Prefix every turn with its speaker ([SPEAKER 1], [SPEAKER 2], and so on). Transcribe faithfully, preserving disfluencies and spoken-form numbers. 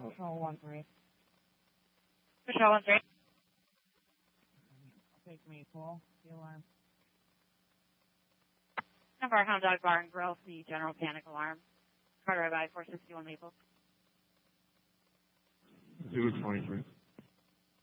[SPEAKER 1] Patrol one three.
[SPEAKER 2] Patrol one three.
[SPEAKER 1] I'll take me full. The alarm.
[SPEAKER 2] Number Hound Dog Bar and Grill, the general panic alarm. Carter by four sixty-one Maple.
[SPEAKER 3] Zulu twenty-three.